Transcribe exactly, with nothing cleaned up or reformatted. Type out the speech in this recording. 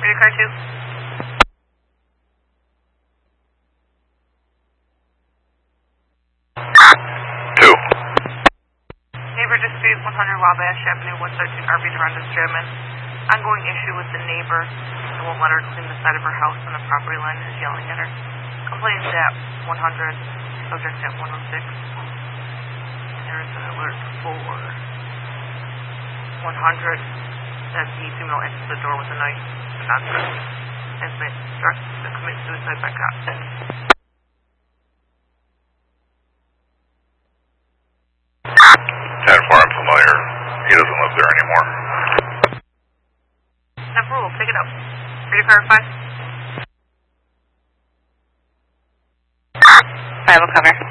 Radio car two. Two. Neighbor dispute, one hundred Wabash Avenue, one thirteen R V Durandus, German. Ongoing issue with the neighbor. They won't let her clean the side of her house and the property line is yelling at her. Complaints at one hundred, subject at one oh six. There is an alert for one hundred that the female entered the door with a knife and not has been threatened to commit suicide by cop. ten four, I'm familiar. He doesn't live there anymore. ten four, we'll pick it up. Radio car five. five will cover.